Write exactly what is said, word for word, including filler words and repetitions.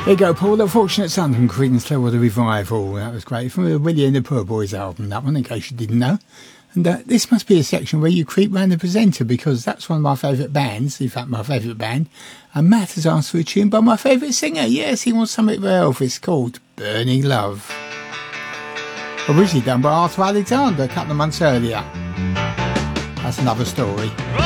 There you go, Paul. The Fortunate Son from Creedence Clearwater Revival. That was great. From the Willie and the Poor Boys album, that one, in case you didn't know. And uh, this must be a section where you creep round the presenter, because that's one of my favourite bands, in fact, my favourite band. And Matt has asked for a tune by my favourite singer. Yes, he wants something for Elvis called Burning Love. Originally done by Arthur Alexander a couple of months earlier. That's another story.